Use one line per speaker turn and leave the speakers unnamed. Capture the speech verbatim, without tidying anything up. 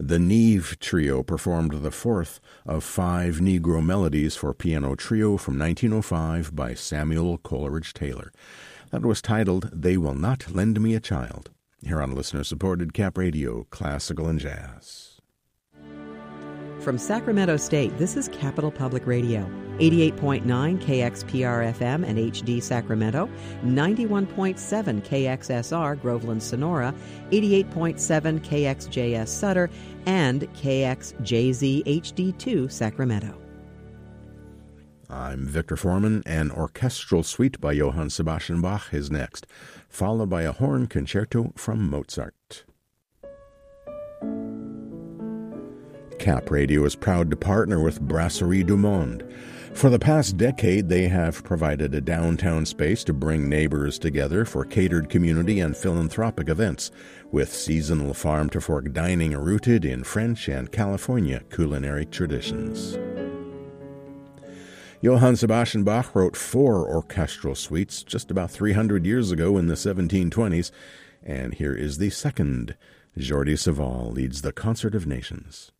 The Neve Trio performed the fourth of five Negro melodies for piano trio from nineteen oh five by Samuel Coleridge Taylor. That was titled They Will Not Lend Me a Child, here on listener-supported Cap Radio, Classical and Jazz.
From Sacramento State, this is Capital Public Radio, eighty-eight point nine K X P R F M and H D Sacramento, ninety-one point seven K X S R Groveland Sonora, eighty-eight point seven K X J S Sutter, and K X J Z H D two Sacramento.
I'm Victor Foreman. An orchestral suite by Johann Sebastian Bach is next, followed by a horn concerto from Mozart. Cap Radio is proud to partner with Brasserie du Monde. For the past decade, they have provided a downtown space to bring neighbors together for catered community and philanthropic events, with seasonal farm-to-fork dining rooted in French and California culinary traditions. Johann Sebastian Bach wrote four orchestral suites just about three hundred years ago in the seventeen twenties, and here is the second. Jordi Savall leads the Concert of Nations.